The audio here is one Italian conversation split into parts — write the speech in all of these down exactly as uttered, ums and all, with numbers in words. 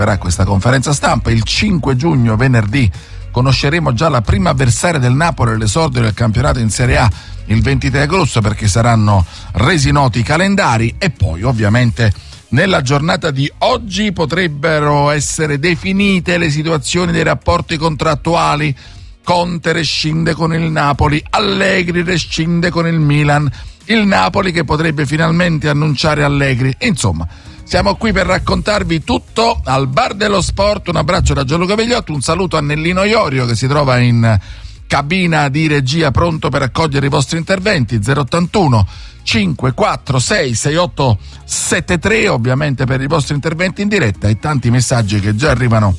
farà questa conferenza stampa. Il cinque giugno, venerdì, conosceremo già la prima avversaria del Napoli all'esordio del campionato in Serie A il ventitré agosto, perché saranno resi noti i calendari, e poi ovviamente nella giornata di oggi potrebbero essere definite le situazioni dei rapporti contrattuali. Conte rescinde con il Napoli, Allegri rescinde con il Milan, il Napoli che potrebbe finalmente annunciare Allegri. Insomma, siamo qui per raccontarvi tutto al Bar dello Sport. Un abbraccio da Gianluca Vegliotto, un saluto a Nellino Iorio che si trova in cabina di regia pronto per accogliere i vostri interventi. Zero ottantuno cinque quattro sei sei otto sette tre, ovviamente per i vostri interventi in diretta, e tanti messaggi che già arrivano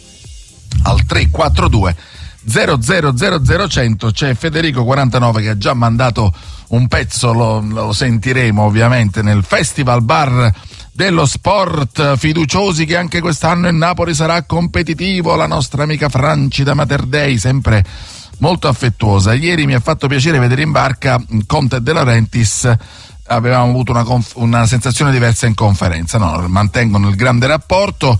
al tre quattro due zero zero zero zero cento. C'è Federico quarantanove che ha già mandato un pezzo, lo, lo sentiremo ovviamente nel Festival Bar dello Sport, fiduciosi che anche quest'anno il Napoli sarà competitivo. La nostra amica Franci da Mater Dei, sempre molto affettuosa. Ieri mi ha fatto piacere vedere in barca Conte e De Laurentiis, avevamo avuto una, conf- una sensazione diversa in conferenza. No, mantengono il grande rapporto.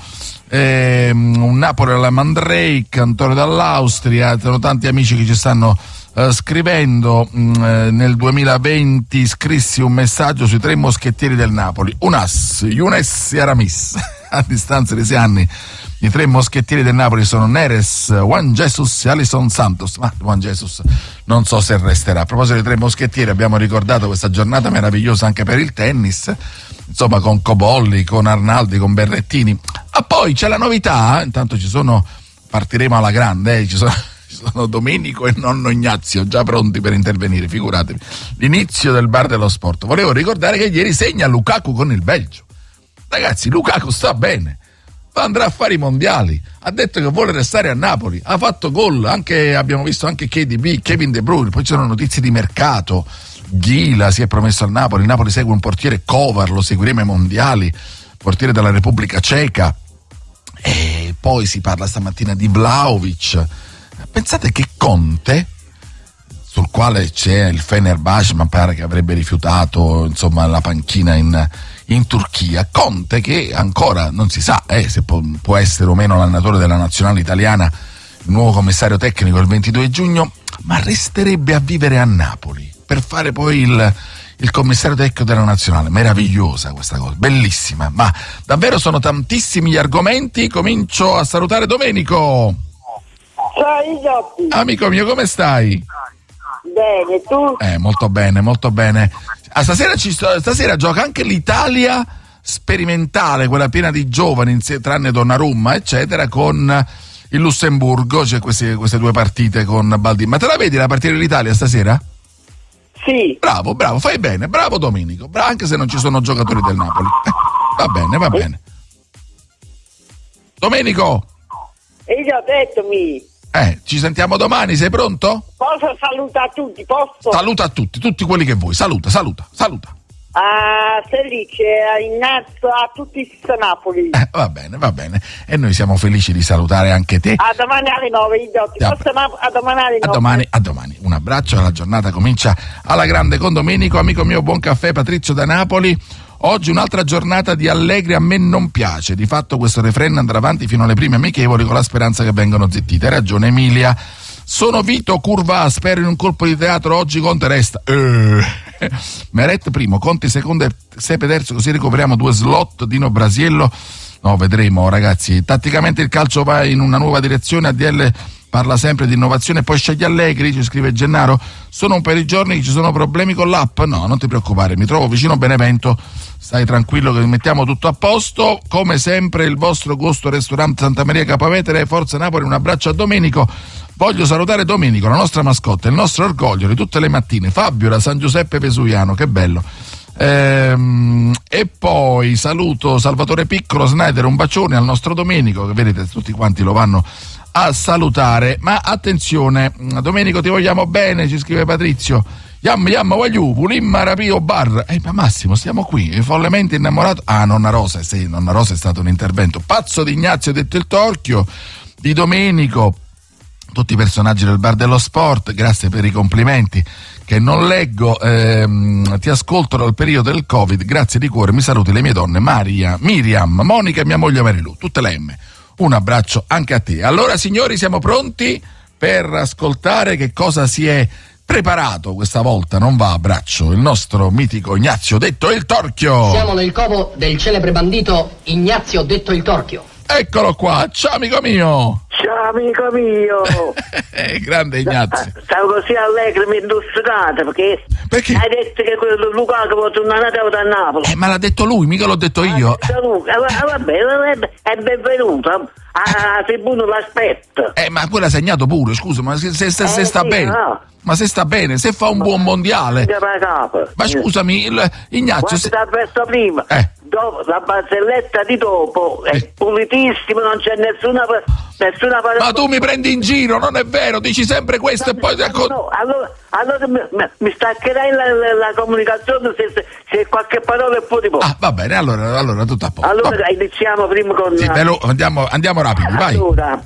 Eh, un Napoli alla Mandrake, Antonio dall'Austria, sono tanti amici che ci stanno eh, scrivendo. Mm, eh, nel duemilaventi scrissi un messaggio sui tre moschettieri del Napoli, Unas, Younes e Aramis. A distanza di sei anni i tre moschettieri del Napoli sono Neres, Juan Jesus e Alison Santos. Ma Juan Jesus non so se resterà. A proposito dei tre moschettieri, abbiamo ricordato questa giornata meravigliosa anche per il tennis, insomma, con Cobolli, con Arnaldi, con Berrettini. Ah, poi c'è la novità, intanto ci sono, partiremo alla grande, eh, ci sono, ci sono Domenico e nonno Ignazio già pronti per intervenire, figuratevi. L'inizio del Bar dello Sport. Volevo ricordare che ieri segna Lukaku con il Belgio. Ragazzi, Lukaku sta bene, andrà a fare i mondiali, ha detto che vuole restare a Napoli, ha fatto gol, anche abbiamo visto anche K D B, Kevin De Bruyne. Poi ci sono notizie di mercato, Ghila si è promesso al Napoli, il Napoli segue un portiere, Kovar, lo seguiremo ai mondiali, portiere della Repubblica Ceca, e poi si parla stamattina di Vlahovic. Pensate che Conte, sul quale c'è il Fenerbahce, ma pare che avrebbe rifiutato, insomma, la panchina in, in Turchia, Conte che ancora non si sa eh, se può, può essere o meno l'allenatore della nazionale italiana, il nuovo commissario tecnico il ventidue giugno, ma resterebbe a vivere a Napoli per fare poi il, il commissario tecnico della nazionale. Meravigliosa questa cosa, bellissima, ma davvero sono tantissimi gli argomenti. Comincio a salutare Domenico. Ciao Gioppi. Amico mio, come stai? Bene, tu? Eh, molto bene, molto bene. Ah, stasera, ci, stasera gioca anche l'Italia sperimentale, quella piena di giovani, tranne Donnarumma, eccetera, con il Lussemburgo. C'è queste, queste due partite con Baldini. Ma te la vedi la partita dell'Italia stasera? Sì. Bravo, bravo, fai bene, bravo Domenico, bravo, anche se non ci sono giocatori del Napoli. Eh, va bene, va bene. Domenico! E io ho detto mi. Eh, ci sentiamo domani, sei pronto? Posso salutare tutti, posso? Saluta a tutti, tutti quelli che vuoi, saluta, saluta, saluta. A Felice, a Ignazio, a tutti i Napoli. Eh, va bene, va bene. E noi siamo felici di salutare anche te. A domani alle nove, Idotti. A, Posso ma- a domani alle nove. A domani, a domani. Un abbraccio, la giornata comincia alla grande con Domenico. Amico mio, buon caffè, Patrizio da Napoli. Oggi un'altra giornata di Allegri a me non piace. Di fatto questo refrain andrà avanti fino alle prime amichevoli con la speranza che vengano zittite. Hai ragione Emilia. Sono Vito Curva, spero in un colpo di teatro oggi Conte resta. Eh. Meret primo, Conte secondo e Sepe terzo, così recuperiamo due slot. Dino Brasiello. No, vedremo ragazzi. Tatticamente il calcio va in una nuova direzione. A D L parla sempre di innovazione, poi sceglie Allegri, ci scrive Gennaro. Sono un paio di giorni che ci sono problemi con l'app. No, non ti preoccupare, mi trovo vicino Benevento, stai tranquillo che mettiamo tutto a posto. Come sempre il vostro gusto ristorante Santa Maria Capavetere, Forza Napoli. Un abbraccio a Domenico. Voglio salutare Domenico, la nostra mascotte, il nostro orgoglio di tutte le mattine, Fabio da San Giuseppe Vesuviano, che bello. Ehm, e poi saluto Salvatore Piccolo, Snyder, un bacione al nostro Domenico, che vedete tutti quanti lo vanno a salutare. Ma attenzione, Domenico ti vogliamo bene, ci scrive Patrizio. Yam yam wagliu, pulimma rapio bar. Eh ma Massimo, stiamo qui, follemente innamorato. Ah, Nonna Rosa, sì, Nonna Rosa è stato un intervento. Pazzo di Ignazio, detto il torchio, di Domenico, tutti i personaggi del Bar dello Sport, grazie per i complimenti che non leggo. Ehm, ti ascolto dal periodo del Covid, grazie di cuore, mi saluti le mie donne Maria, Miriam, Monica e mia moglie Marilu, tutte le M. un abbraccio anche a te. Allora signori, siamo pronti per ascoltare che cosa si è preparato questa volta, non va a braccio, il nostro mitico Ignazio detto il Torchio. Siamo nel covo del celebre bandito Ignazio detto il Torchio. Eccolo qua, ciao amico mio. Ciao amico mio. Grande Ignazio. Stavo così allegro, mi industinate perché, perché hai detto che quello Luca che può tornare da Napoli. Eh, ma l'ha detto lui, mica l'ho detto io. Ah, Luca, ah, vabbè, è benvenuto. Ah, Tribuno l'aspetta. Eh, ma quello ha segnato pure, scusa, ma se, se, se, se eh, sta sì, bene. No. Ma se sta bene, se fa un ma, buon mondiale. Ma scusami, il, Ignazio. Se... ha visto prima. Eh. Dopo, la barzelletta di dopo è eh. pulitissima, non c'è nessuna nessuna parola. Ma tu mi prendi in giro, non è vero, dici sempre questo e poi. No, allora, allora mi, mi staccherai la, la, la comunicazione se, se qualche parola è fuori poco. Ah, va bene, allora, allora tutto a posto. Allora iniziamo prima con. Sì, velo, andiamo, andiamo rapidi, vai. Allora,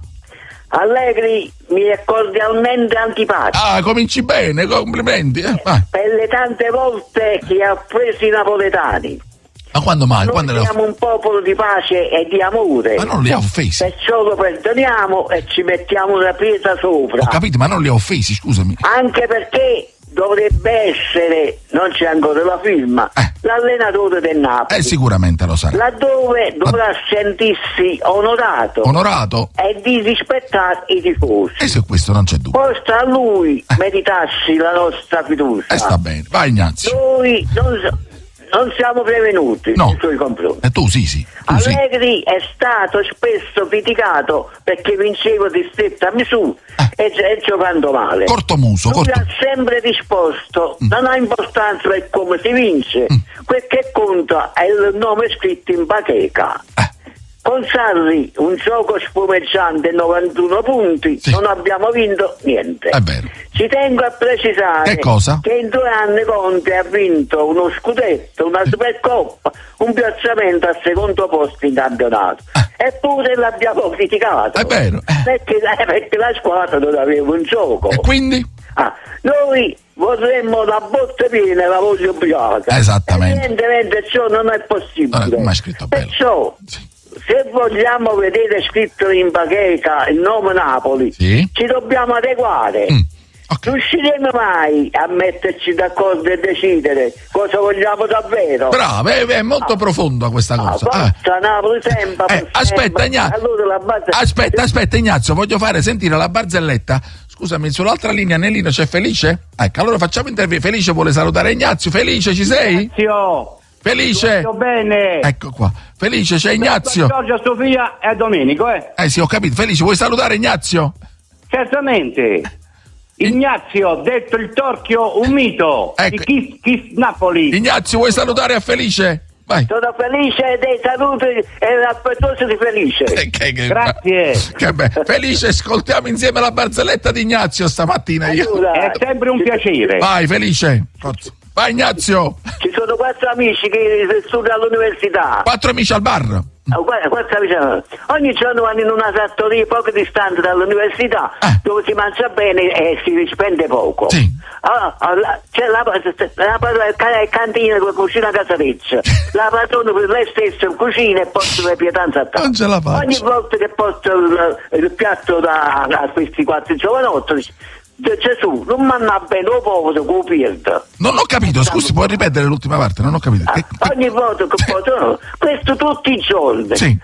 Allegri mi è cordialmente antipatico. Ah, cominci bene, complimenti. Eh, per le tante volte che ha preso i napoletani. Ma quando mai? Noi Quando siamo un popolo di pace e di amore. Ma non li ha offesi. Perciò lo perdoniamo e ci mettiamo una pietra sopra. Ho capito, ma non li ha offesi, scusami. Anche perché dovrebbe essere, non c'è ancora la firma, eh. l'allenatore del Napoli. Eh, sicuramente lo sarà. Laddove dovrà La... sentirsi onorato. Onorato? E di rispettare i tifosi. E su questo non c'è dubbio. Poi sta a lui eh. meditarsi la nostra fiducia. E eh, sta bene. Vai Ignazio. Noi non so... Non siamo prevenuti no. nei suoi confronti. E tu sì, sì. Tu Allegri sì. è stato spesso criticato perché vinceva di stretta misura eh. e, e giocando male. Cortomuso. Lui corto... ha sempre risposto: mm. non ha importanza per come si vince, mm. quel che conta è il nome scritto in bacheca. Eh. Con Sarri, un gioco spumeggiante, novantuno punti, sì. non abbiamo vinto niente. È vero. Ci tengo a precisare che, cosa? che in due anni Conte ha vinto uno scudetto, una Supercoppa, un piazzamento al secondo posto in campionato. Eh. Eppure l'abbiamo criticato. È vero. Eh. Perché, perché la squadra non aveva un gioco. E quindi? Ah, noi vorremmo la botte piena e la voce ubriaca. Esattamente. Evidentemente ciò non è possibile. Non è mai scritto bello. Perciò, sì. se vogliamo vedere scritto in bacheca il nome Napoli, sì. ci dobbiamo adeguare. Mm. Okay. Non riusciremo mai a metterci d'accordo e decidere cosa vogliamo davvero. Bravo, è, è molto ah. profonda questa cosa. Ah, ah. Napoli sempre, eh, aspetta, Ignazio. Allora base... Aspetta, aspetta, Ignazio, voglio fare sentire la barzelletta. Scusami, sull'altra linea Nellino c'è Felice? Ecco, allora facciamo intervento. Felice vuole salutare Ignazio. Felice, ci sei? Ignazio. Felice. Tutto bene. Ecco qua. Felice, c'è Ignazio. Giorgia, Sofia e Domenico, eh? Eh sì, ho capito. Felice, vuoi salutare Ignazio? Certamente. Ignazio, detto il Torchio, un mito. Ecco. Di Kiss, Kiss Napoli. Ignazio, vuoi salutare a Felice? Vai. Sono felice dei saluti e affettuoso di Felice. Eh, che, che, Grazie. Che be- Felice, ascoltiamo insieme la barzelletta di Ignazio stamattina. Allora, è sempre un piacere. Vai, Felice. Forza. Vai, Ignazio. Ci sono quattro amici che studiano all'università. Quattro amici al bar. Oh, guarda, quattro amici. Ogni giorno vanno in una sartoria poco distante dall'università, eh. dove si mangia bene e si spende poco. Sì. Ah, ah, c'è la, la, la, la cantina che cucina a casareccia. La padrona per lei stessa cucina e porta le pietanze a tavola. Non ce la faccio. Ogni volta che porta il, il piatto da, a questi quattro giovanotti dice: Gesù, non manna bene lo povero che lo perda. Non ho capito, scusi, puoi ripetere l'ultima parte? Non ho capito. Ah, che, che... Ogni volta che porta, questo tutti i giorni. Sì.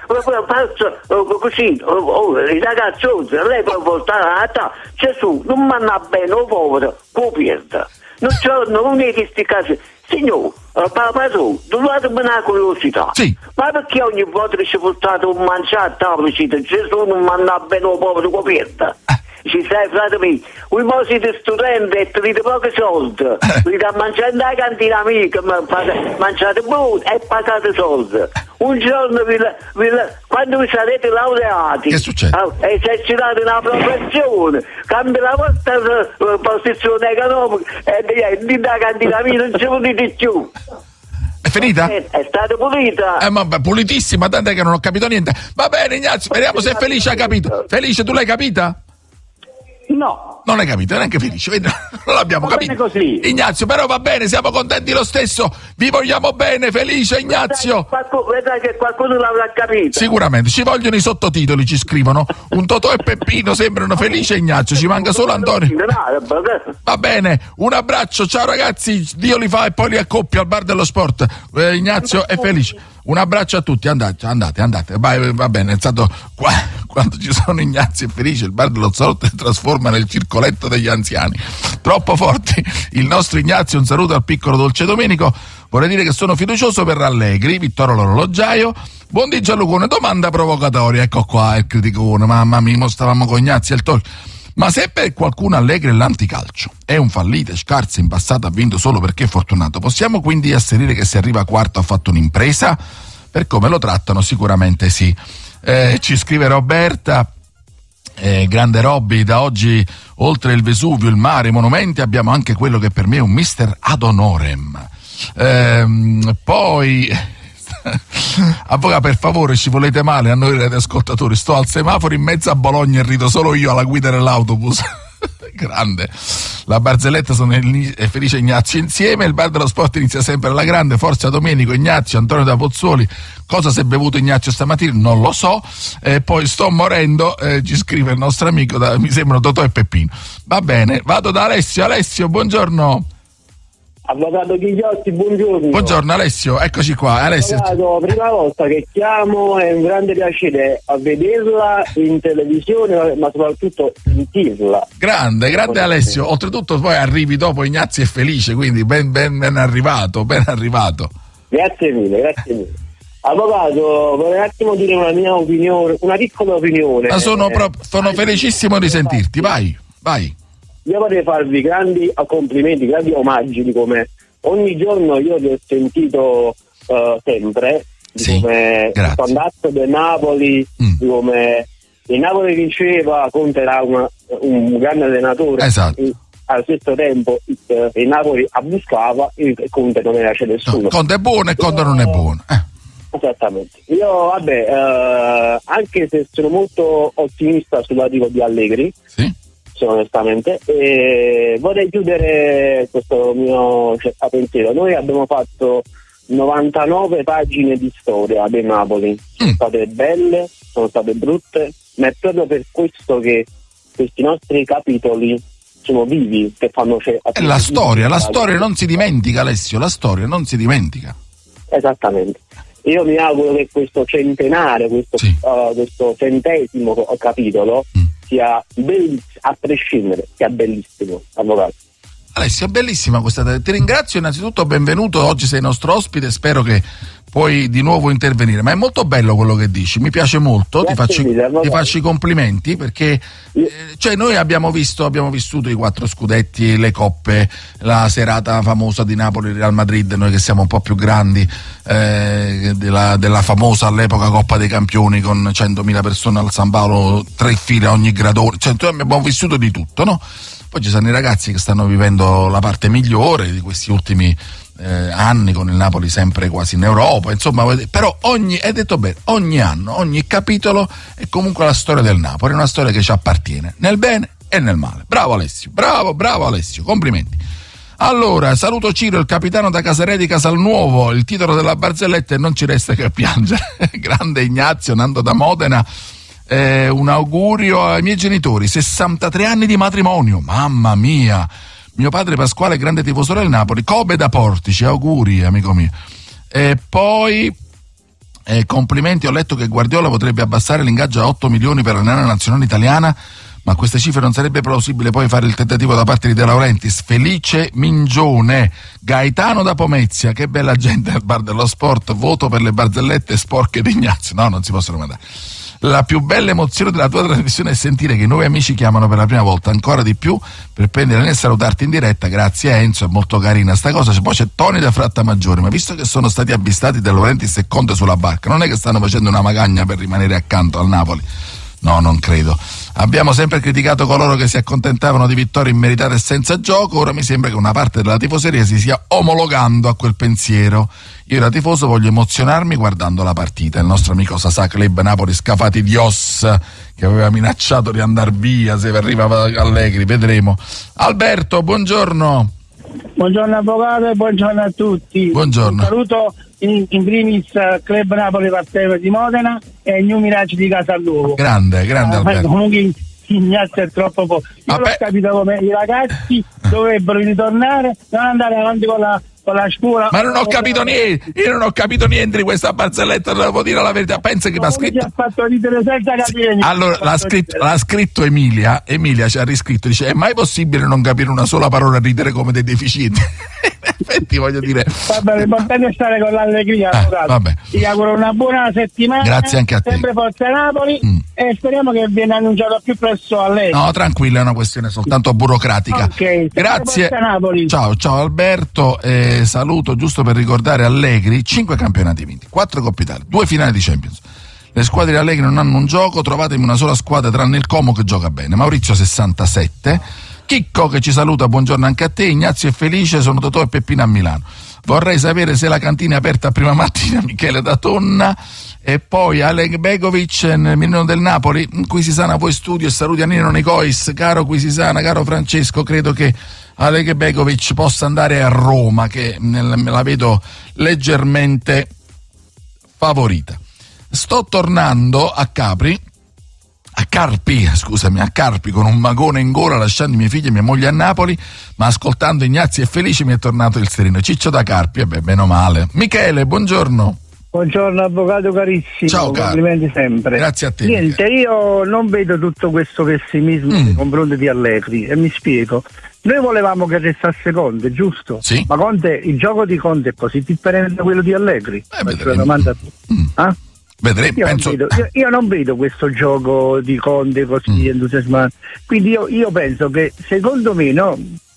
Faccio così, oh, oh, i ragazzi, lei può portare a ta. Gesù, non manna bene lo povero che lo perda. Non c'è uno di questi casi. Signore, papà tu, dovete una curiosità. Sì. Ma perché ogni volta che ci portate un mangiare a tavola dite Gesù non manna bene lo povero che lo perda? Ci stai, frate mio, voi mo siete studenti e ti dite pochi soldi, vi da mangiare da cantina amica, mangiate buono e pagate soldi. Un giorno, vi, vi, quando vi sarete laureati, che succede? Eh, esercitate una professione, cambia la vostra uh, posizione economica e di da cantina amica non ci potete più. È finita? È, è stata pulita. Eh, ma pulitissima, tanto che non ho capito niente. Va bene, Ignazio, vediamo se Felice ha capito. Felice, tu l'hai capita? No. Non hai capito, neanche felice, vedi? Non l'abbiamo Va capito. bene così. Ignazio, però va bene, siamo contenti lo stesso, vi vogliamo bene, felice Ignazio. Vedrai che qualcuno l'avrà capito. Sicuramente, ci vogliono i sottotitoli, ci scrivono. Un Totò e Peppino sembrano felice Ignazio, ci manca solo Antonio. Va bene, un abbraccio, ciao ragazzi, Dio li fa e poi li accoppia al bar dello sport. Eh, Ignazio è felice. Un abbraccio a tutti, andate, andate, andate. Vai, va bene, è stato qua, quando ci sono Ignazio e felice, il bar dello sport si trasforma nel circoletto degli anziani. Troppo forti. Il nostro Ignazio, un saluto al piccolo Dolce Domenico. Vorrei dire che sono fiducioso per Allegri, Vittorio l'orologiaio. Buon di Gianlucone, domanda provocatoria. Ecco qua il criticone, mamma mia, stavamo con Ignazio e il Tolio. Ma se per qualcuno Allegri è l'anticalcio, è un fallito, scarso, in passato ha vinto solo perché è fortunato, possiamo quindi asserire che se arriva quarto ha fatto un'impresa? Per come lo trattano sicuramente sì. Eh, ci scrive Roberta, eh, grande Robby, da oggi oltre il Vesuvio, il mare, i monumenti abbiamo anche quello che per me è un mister ad honorem. Eh, poi... Avvocato, per favore, ci volete male a noi radioascoltatori, sto al semaforo in mezzo a Bologna e rido solo io alla guida dell'autobus. Grande. La barzelletta sono è felice Ignazio insieme, il bar dello sport inizia sempre alla grande, forza Domenico, Ignazio, Antonio da Pozzuoli. Cosa si è bevuto Ignazio stamattina? Non lo so. E poi sto morendo, eh, ci scrive il nostro amico, da, mi sembrano Totò e Peppino. Va bene, vado da Alessio. Alessio, buongiorno. Avvocato Ghigliotti, buongiorno. Buongiorno Alessio, eccoci qua. Alessio. Avvocato, prima volta che chiamo, è un grande piacere a vederla in televisione, ma soprattutto sentirla. Grande, grande Alessio. Oltretutto poi arrivi dopo Ignazio è felice, quindi ben, ben, ben arrivato, ben arrivato. Grazie mille, grazie mille. Avvocato, vorrei un attimo dire una mia opinione, una piccola opinione. Ma sono, pro- sono felicissimo di sentirti, vai, vai. Io vorrei farvi grandi complimenti, grandi omaggi di come ogni giorno io vi ho sentito uh, sempre, di sì, come contatto del Napoli, mm. di come il Napoli vinceva, Conte era una, un grande allenatore, esatto. E, allo stesso tempo il, il Napoli abuscava e Conte non era c'è nessuno. No, Conte è buono e Conte non è buono. Eh. Esattamente. Io vabbè, uh, anche se sono molto ottimista sull'arrivo di Allegri, sì. onestamente, e vorrei chiudere questo mio pensiero. Noi abbiamo fatto novantanove pagine di storia del Napoli, sono mm. state belle, sono state brutte, ma è proprio per questo che questi nostri capitoli sono vivi, che fanno cioè, è la storia, la storia non si dimentica, Alessio, la storia non si dimentica. Esattamente. Io mi auguro che questo centenario, questo, sì. uh, questo centesimo capitolo mm. sia bellissimo, a prescindere, sia bellissimo, avvocato. Alessio, è bellissima questa. Ti ringrazio innanzitutto, benvenuto, oggi sei nostro ospite, spero che puoi di nuovo intervenire, ma è molto bello quello che dici, mi piace molto, ti faccio, mille, ti faccio i complimenti perché eh, cioè noi abbiamo visto, abbiamo vissuto i quattro scudetti, le coppe, la serata famosa di Napoli-Real Madrid, noi che siamo un po' più grandi, eh, della, della famosa all'epoca Coppa dei Campioni con centomila persone al San Paolo, tre file a ogni gradone, cioè noi abbiamo vissuto di tutto, no? Poi ci sono i ragazzi che stanno vivendo la parte migliore di questi ultimi eh, anni con il Napoli sempre quasi in Europa, insomma, però ogni, hai detto bene, ogni anno, ogni capitolo è comunque la storia del Napoli, è una storia che ci appartiene, nel bene e nel male. Bravo Alessio, bravo, bravo Alessio, complimenti. Allora, saluto Ciro, il capitano da Casarè di Casalnuovo, il titolo della barzelletta e non ci resta che piangere. Grande Ignazio, Nando da Modena. Eh, un augurio ai miei genitori, sessantatré anni di matrimonio, mamma mia, mio padre Pasquale grande tifoso del Napoli, Kobe da Portici, auguri amico mio. E poi eh, complimenti, ho letto che Guardiola potrebbe abbassare l'ingaggio a otto milioni per la nana nazionale italiana, ma a queste cifre non sarebbe plausibile poi fare il tentativo da parte di De Laurentiis. Felice Mingione, Gaetano da Pomezia, che bella gente al bar dello sport, voto per le barzellette sporche di Ignazio, no, non si possono mandare. La più bella emozione della tua trasmissione è sentire che i nuovi amici chiamano per la prima volta, ancora di più per prendere e salutarti in diretta. Grazie Enzo, è molto carina sta cosa. Poi c'è Tony da Frattamaggiore, ma visto che sono stati avvistati De Laurentiis e Conte sulla barca, non è che stanno facendo una magagna per rimanere accanto al Napoli. No, non credo. Abbiamo sempre criticato coloro che si accontentavano di vittorie immeritate e senza gioco. Ora mi sembra che una parte della tifoseria si stia omologando a quel pensiero. Io da tifoso voglio emozionarmi guardando la partita. Il nostro amico Sasà Club Napoli Scafati Dios, che aveva minacciato di andar via se arrivava Allegri, vedremo. Alberto, buongiorno. Buongiorno avvocato e buongiorno a tutti. Buongiorno. Un saluto in, in primis uh, Club Napoli Parteva di Modena e New Mirage di Casalluogo. Grande, grande uh, Alberto. Comunque Ignazio è troppo poco. Io l'ho capito come i ragazzi dovrebbero ritornare, non andare avanti con la con la scuola. Ma non ho capito niente, io non ho capito niente di questa barzelletta, devo dire la verità. Pensa che mi ha scritto. Ha fatto ridere senza capire niente. Allora l'ha scritto, l'ha scritto Emilia, Emilia ci ha riscritto, dice: è mai possibile non capire una sola parola e ridere come dei deficienti? In effetti voglio dire. Vabbè, l'importante è stare con l'allegria. Eh, vabbè. Ti auguro una buona settimana. Grazie anche a te. Sempre Forza Napoli mm. e speriamo che venga annunciato più presto a lei. No, tranquilla, è una questione soltanto burocratica. Okay, grazie. Forza Napoli. Ciao, ciao Alberto. Eh, saluto giusto per ricordare Allegri: cinque campionati vinti, quattro Coppa Italia, due finali di Champions. Le squadre di Allegri non hanno un gioco, trovatemi una sola squadra tranne il Como che gioca bene. Maurizio sessantasette. Chicco che ci saluta, buongiorno anche a te. Ignazio è felice, sono Totò e Peppino a Milano. Vorrei sapere se la cantina è aperta a prima mattina. Michele da Tonna. E poi Alek Begovic nel Milano del Napoli. Quisisana voi studio e saluti a Nino Nicois. Caro Quisisana, caro Francesco, credo che Alek Begovic possa andare a Roma, che nel, la vedo leggermente favorita. Sto tornando a Capri a Carpi, scusami, a Carpi con un magone in gola, lasciando i miei figli e mia moglie a Napoli, ma ascoltando Ignazio e Felice mi è tornato il sereno. Ciccio da Carpi, e beh, meno male. Michele, buongiorno. Buongiorno avvocato carissimo. Ciao, complimenti caro. Sempre. Grazie a te. Niente, Michele. Io non vedo tutto questo pessimismo mm. nei confronti di Allegri e mi spiego. Noi volevamo che restasse Conte, giusto? Sì. Ma Conte, il gioco di Conte è così differente da quello di Allegri? Eh, vedremo. Domanda mm. eh? Vedremo, io, penso... non vedo, io, io non vedo questo gioco di Conte così mm. entusiasmante. Quindi io, io penso che secondo me no,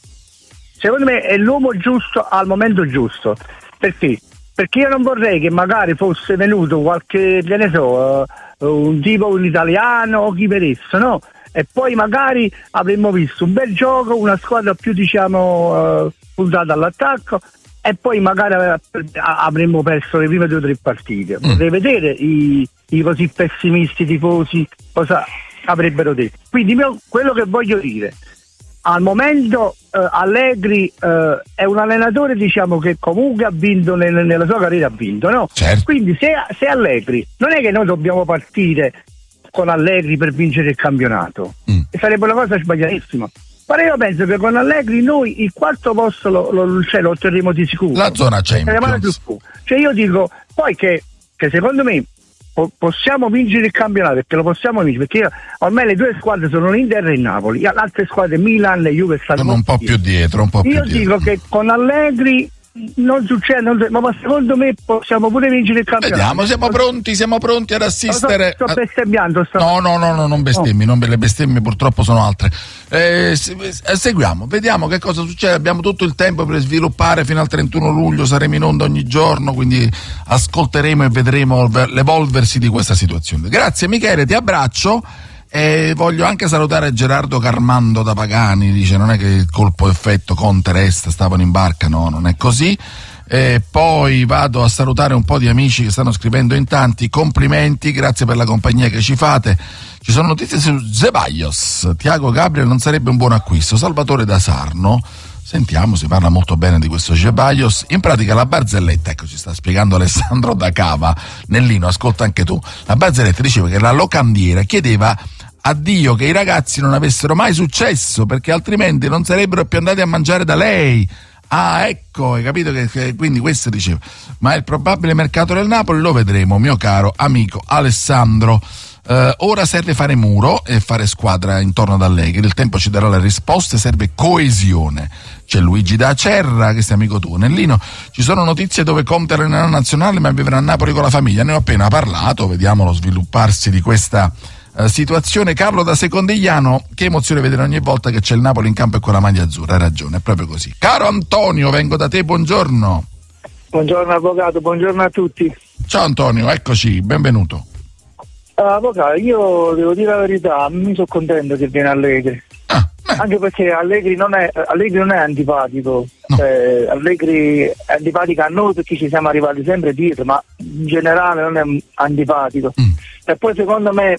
secondo me è l'uomo giusto al momento giusto. Perché? Perché io non vorrei che magari fosse venuto qualche, che ne so, uh, un tipo un italiano o chi per esso, no? E poi magari avremmo visto un bel gioco, una squadra più diciamo uh, puntata all'attacco. E poi magari avremmo perso le prime due o tre partite. Vorrei mm. vedere i, i così pessimisti tifosi cosa avrebbero detto. Quindi mio, quello che voglio dire, al momento eh, Allegri eh, è un allenatore diciamo che comunque ha vinto nel, nella sua carriera, ha vinto, no? Certo. Quindi se, se Allegri, non è che noi dobbiamo partire con Allegri per vincere il campionato, mm. e sarebbe una cosa sbagliatissima. Ma io penso che con Allegri noi il quarto posto lo, lo, cioè, lo otterremo di sicuro. La zona Champions. Cioè io dico, poi che, che secondo me po- possiamo vincere il campionato, perché lo possiamo vincere, perché io, ormai le due squadre sono l'Inter e il Napoli, le altre squadre Milan e Juve stanno un po' più dietro, un po' più io dietro. dico che con Allegri non succede, non succede, ma secondo me possiamo pure vincere il campionato. Vediamo, siamo pronti, siamo pronti ad assistere. Sto, sto bestemmiando. Sto... No, no, no, no, non bestemmi, no. non le bestemmie purtroppo sono altre. Eh, seguiamo, vediamo che cosa succede. Abbiamo tutto il tempo per sviluppare fino al trentuno luglio, saremo in onda ogni giorno, quindi ascolteremo e vedremo l'evolversi di questa situazione. Grazie Michele, ti abbraccio. E voglio anche salutare Gerardo Carmando da Pagani, dice non è che il colpo effetto Conte resta, stavano in barca, no, non è così. E poi vado a salutare un po' di amici che stanno scrivendo in tanti, complimenti, grazie per la compagnia che ci fate. Ci sono notizie su Zeballos, Thiago Gabriel non sarebbe un buon acquisto, Salvatore da Sarno. Sentiamo, si parla molto bene di questo Ceballos. In pratica la barzelletta, ecco ci sta spiegando Alessandro da Cava, Nellino, ascolta anche tu. La barzelletta diceva che la locandiera chiedeva a Dio che i ragazzi non avessero mai successo, perché altrimenti non sarebbero più andati a mangiare da lei. Ah, ecco, hai capito che, che quindi questo diceva. Ma il probabile mercato del Napoli lo vedremo, mio caro amico Alessandro. Uh, ora serve fare muro e fare squadra intorno ad Allegri, il tempo ci darà le risposte, serve coesione. C'è Luigi da Acerra, che sei amico tuo. Nellino, ci sono notizie dove Conte allenerà nazionale ma vivrà a Napoli con la famiglia, ne ho appena parlato, vediamo lo svilupparsi di questa uh, situazione. Carlo da Secondigliano, che emozione vedere ogni volta che c'è il Napoli in campo e con la maglia azzurra, hai ragione, è proprio così. Caro Antonio, vengo da te, buongiorno. Buongiorno avvocato, buongiorno a tutti. Ciao Antonio, eccoci, benvenuto. Avvocato, io devo dire la verità, mi sono contento che viene Allegri. Ah, Anche perché Allegri non è, Allegri non è antipatico, No. cioè, Allegri è antipatico a noi perché ci siamo arrivati sempre dietro, ma in generale non è antipatico. Mm. E poi secondo me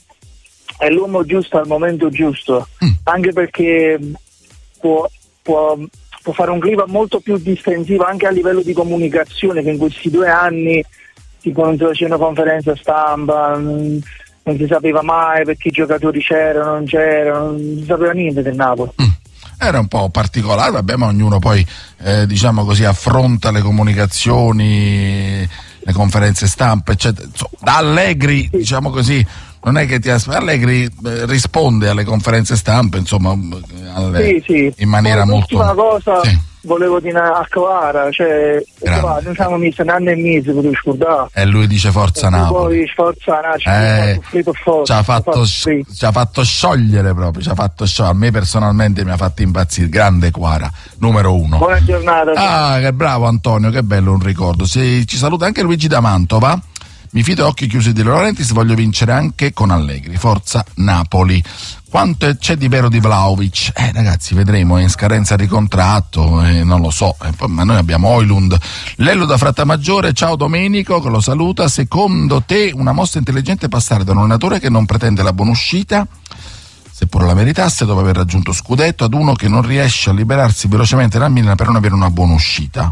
è l'uomo giusto al momento giusto, Mm. anche perché può, può, può fare un clima molto più distensivo anche a livello di comunicazione, che in questi due anni tipo non si facevano conferenze stampa, non, non si sapeva mai perché i giocatori c'erano, non c'erano, non si sapeva niente del Napoli. Mm. Era un po' particolare, vabbè, ma ognuno poi eh, diciamo così affronta le comunicazioni, le conferenze stampa, eccetera. Insomma, da Allegri, diciamo così, non è che ti aspetti, Allegri eh, risponde alle conferenze stampa, insomma, alle, Sì, sì. in maniera Poi, molto. l'ultima cosa Sì. volevo dire a Clara, cioè Grande. noi siamo messi un anno e mezzo per scordare. E lui dice Forza Napoli. Poi Forza Napoli, Eh, forza, ci ha fatto, ci ha fatto sciogliere proprio, ci ha fatto sciogliere. A me personalmente mi ha fatto impazzire. Grande Quara, numero uno. Buona giornata. Ah, che bravo Antonio, che bello un ricordo. Si, ci saluta anche Luigi da Mantova. Mi fido a occhi chiusi di De Laurentiis, voglio vincere anche con Allegri. Forza Napoli. Quanto c'è di vero di Vlahovic? Eh ragazzi, vedremo, è in scadenza di contratto, eh, non lo so, eh, poi, ma noi abbiamo Højlund. Lello da Frattamaggiore, ciao Domenico, che lo saluta. Secondo te una mossa intelligente è passare da un allenatore che non pretende la buonuscita, seppure la meritasse dopo aver raggiunto scudetto, ad uno che non riesce a liberarsi velocemente dal Milan per non avere una buonuscita?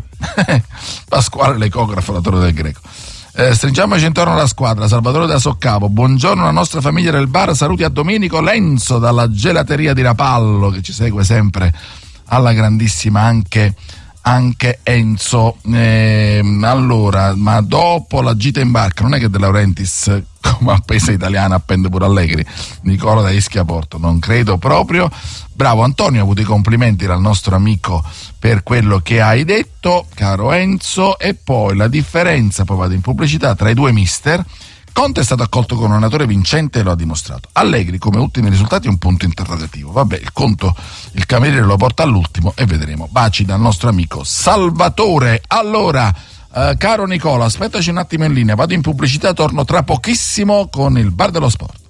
Pasquale l'ecografo, l'autore del Greco. Eh, stringiamoci intorno alla squadra. Salvatore da Soccavo, buongiorno alla nostra famiglia del bar, saluti a Domenico. Lenzo dalla gelateria di Rapallo, che ci segue sempre alla grandissima anche, anche Enzo. Eh, allora, ma dopo la gita in barca, non è che De Laurentiis come appesa italiana appende pure Allegri? Nicola da Ischiaporto, non credo proprio. Bravo Antonio, ha avuto i complimenti dal nostro amico per quello che hai detto, caro Enzo. E poi la differenza, poi vado in pubblicità, tra i due mister. Conte è stato accolto con un allenatore vincente e lo ha dimostrato. Allegri, come ultimi risultati, è un punto interrogativo. Vabbè, il conto, il cameriere lo porta all'ultimo e vedremo. Baci dal nostro amico Salvatore. Allora, eh, caro Nicola, aspettaci un attimo in linea, vado in pubblicità, torno tra pochissimo con il Bar dello Sport.